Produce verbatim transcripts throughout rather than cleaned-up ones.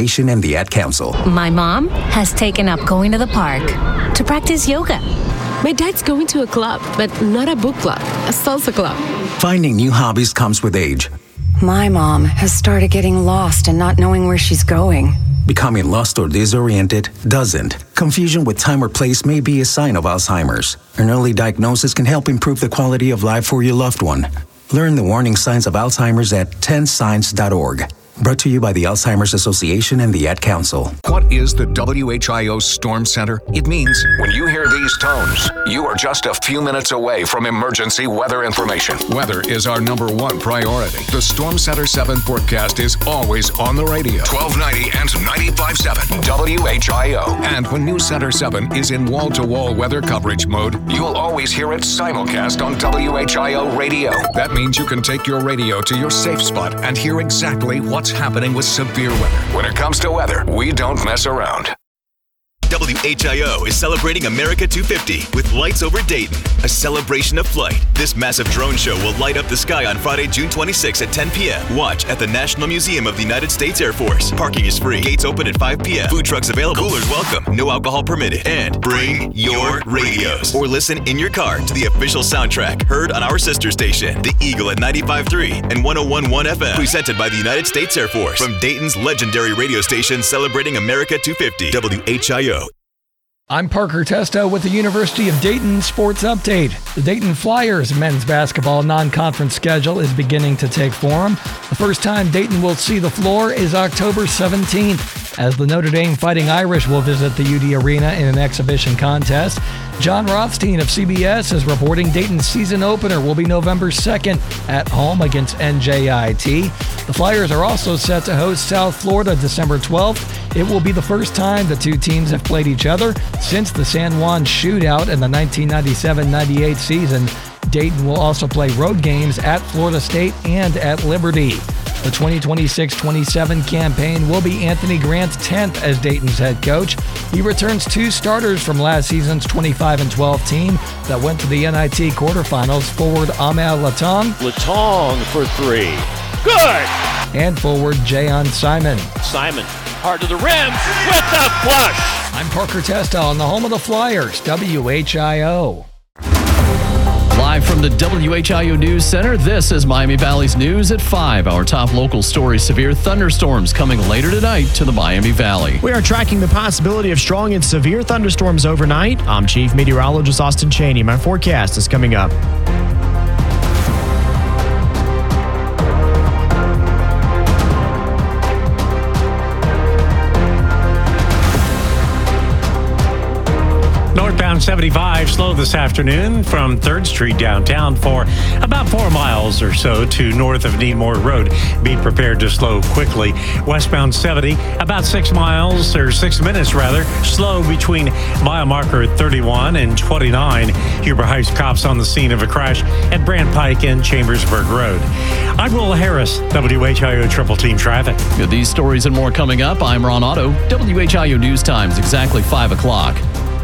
Association and the Ad Council. My mom has taken up going to the park to practice yoga. My dad's going to a club, but not a book club, a salsa club. Finding new hobbies comes with age. My mom has started getting lost and not knowing where she's going. Becoming lost or disoriented doesn't. Confusion with time or place may be a sign of Alzheimer's. An early diagnosis can help improve the quality of life for your loved one. Learn the warning signs of Alzheimer's at ten signs dot org. Brought to you by the Alzheimer's Association and the Ad Council. What is the W H I O Storm Center? It means when you hear these tones, you are just a few minutes away from emergency weather information. Weather is our number one priority. The Storm Center seven forecast is always on the radio. twelve ninety and ninety-five point seven W H I O. And when News Center seven is in wall-to-wall weather coverage mode, you'll always hear it simulcast on W H I O radio. That means you can take your radio to your safe spot and hear exactly what's happening with severe weather. When it comes to weather, we don't mess around. W H I O is celebrating America two fifty with Lights Over Dayton, a celebration of flight. This massive drone show will light up the sky on Friday, June twenty-sixth at ten p.m. Watch at the National Museum of the United States Air Force. Parking is free. Gates open at five p.m. Food trucks available. Coolers welcome. No alcohol permitted. And bring your radios. Or listen in your car to the official soundtrack heard on our sister station, The Eagle at ninety-five point three and one oh one point one F M. Presented by the United States Air Force. From Dayton's legendary radio station celebrating America two fifty. W H I O. I'm Parker Testo with the University of Dayton Sports Update. The Dayton Flyers men's basketball non-conference schedule is beginning to take form. The first time Dayton will see the floor is October seventeenth, as the Notre Dame Fighting Irish will visit the U D Arena in an exhibition contest. John Rothstein of C B S is reporting Dayton's season opener will be November second at home against N J I T. The Flyers are also set to host South Florida December twelfth. It will be the first time the two teams have played each other since the San Juan shootout in the nineteen ninety-seven ninety-eight season. Dayton will also play road games at Florida State and at Liberty. The twenty twenty-six twenty-seven campaign will be Anthony Grant's tenth as Dayton's head coach. He returns two starters from last season's twenty-five and twelve team that went to the N I T quarterfinals, forward Ahmed Latong. Latong for three. Good! And forward Jayon Simon. Simon, hard to the rim with the flush. I'm Parker Testo on the home of the Flyers, W H I O. Live from the W H I O News Center, this is Miami Valley's News at five. Our top local story, severe thunderstorms coming later tonight to the Miami Valley. We are tracking the possibility of strong and severe thunderstorms overnight. I'm Chief Meteorologist Austin Cheney. My forecast is coming up. Northbound seventy-five slow this afternoon from third Street downtown for about four miles or so to north of Needmore Road. Be prepared to slow quickly. Westbound seventy, about six miles or six minutes rather, slow between mile marker thirty-one and twenty-nine. Huber Heights cops on the scene of a crash at Brant Pike and Chambersburg Road. I'm Will Harris, W H I O Triple Team Traffic. With these stories and more coming up, I'm Ron Otto. W H I O News Times, exactly five o'clock.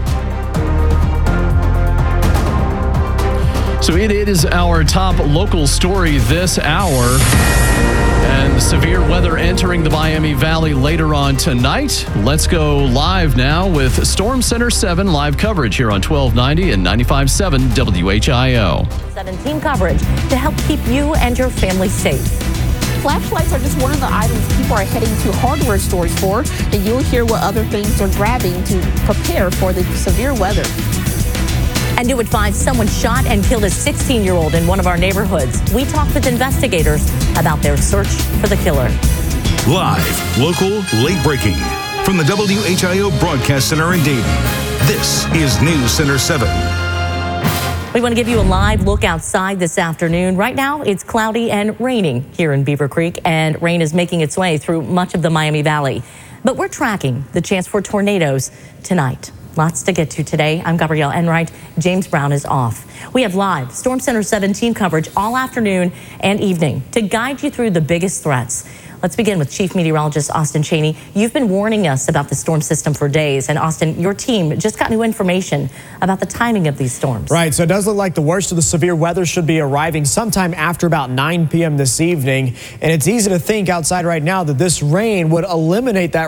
So it is our top local story this hour. And severe weather entering the Miami Valley later on tonight. Let's go live now with Storm Center seven live coverage here on twelve ninety and ninety-five point seven W H I O. seventeen coverage to help keep you and your family safe. Flashlights are just one of the items people are heading to hardware stores for, and you'll hear what other things they're grabbing to prepare for the severe weather. And new at five, someone shot and killed a sixteen-year-old in one of our neighborhoods. We talked with investigators about their search for the killer. Live, local, late breaking. From the W H I O Broadcast Center in Dayton, this is News Center seven. We want to give you a live look outside this afternoon. Right now, it's cloudy and raining here in Beaver Creek, and rain is making its way through much of the Miami Valley. But we're tracking the chance for tornadoes tonight. Lots to get to today. I'm Gabrielle Enright. James Brown is off. We have live Storm Center seventeen coverage all afternoon and evening to guide you through the biggest threats. Let's begin with Chief Meteorologist Austin Cheney. You've been warning us about the storm system for days. And Austin, your team just got new information about the timing of these storms. Right, so it does look like the worst of the severe weather should be arriving sometime after about nine p.m. this evening. And it's easy to think outside right now that this rain would eliminate that